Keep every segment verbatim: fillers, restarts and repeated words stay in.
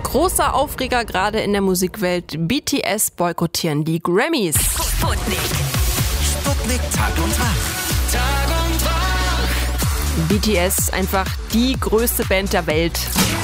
Großer Aufreger gerade in der Musikwelt. B T S boykottieren die Grammys. Sputnik. Sputnik Tag und Tag. Tag und Tag. B T S einfach die größte Band der Welt.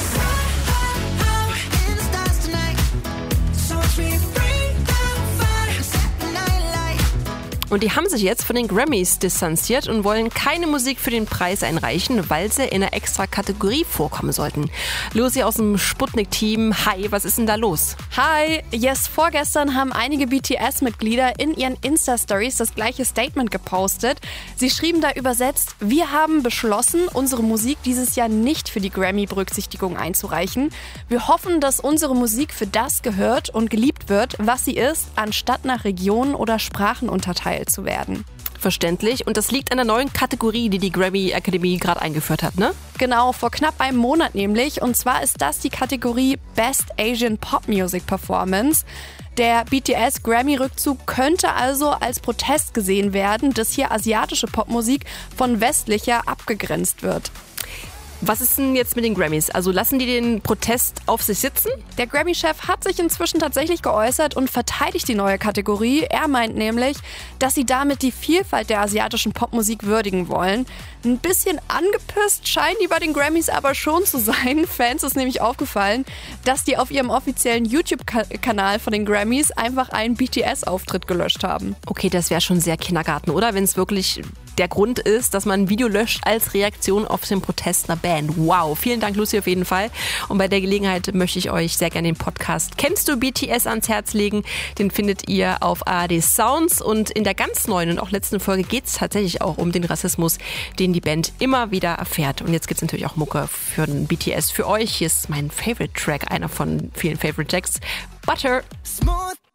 Und die haben sich jetzt von den Grammys distanziert und wollen keine Musik für den Preis einreichen, weil sie in einer extra Kategorie vorkommen sollten. Lucy aus dem Sputnik-Team, hi, was ist denn da los? Hi, yes, vorgestern haben einige B T S-Mitglieder in ihren Insta-Stories das gleiche Statement gepostet. Sie schrieben da übersetzt: Wir haben beschlossen, unsere Musik dieses Jahr nicht für die Grammy-Berücksichtigung einzureichen. Wir hoffen, dass unsere Musik für das gehört und geliebt wird, was sie ist, anstatt nach Regionen oder Sprachen unterteilt zu werden. Verständlich. Und das liegt an der neuen Kategorie, die die Grammy Academy gerade eingeführt hat, ne? Genau, vor knapp einem Monat nämlich. Und zwar ist das die Kategorie Best Asian Pop Music Performance. Der B T S Grammy-Rückzug könnte also als Protest gesehen werden, dass hier asiatische Popmusik von westlicher abgegrenzt wird. Was ist denn jetzt mit den Grammys? Also lassen die den Protest auf sich sitzen? Der Grammy-Chef hat sich inzwischen tatsächlich geäußert und verteidigt die neue Kategorie. Er meint nämlich, dass sie damit die Vielfalt der asiatischen Popmusik würdigen wollen. Ein bisschen angepisst scheinen die bei den Grammys aber schon zu sein. Fans ist nämlich aufgefallen, dass die auf ihrem offiziellen YouTube-Kanal von den Grammys einfach einen B T S-Auftritt gelöscht haben. Okay, das wäre schon sehr Kindergarten, oder? Wenn es wirklich der Grund ist, dass man ein Video löscht als Reaktion auf den Protest einer Band. Wow, vielen Dank, Lucy, auf jeden Fall. Und bei der Gelegenheit möchte ich euch sehr gerne den Podcast Kennst du B T S ans Herz legen. Den findet ihr auf A R D Sounds. Und in der ganz neuen und auch letzten Folge geht es tatsächlich auch um den Rassismus, den die Band immer wieder erfährt. Und jetzt gibt es natürlich auch Mucke für den B T S für euch. Hier ist mein Favorite Track, einer von vielen Favorite Tracks, Butter. Smooth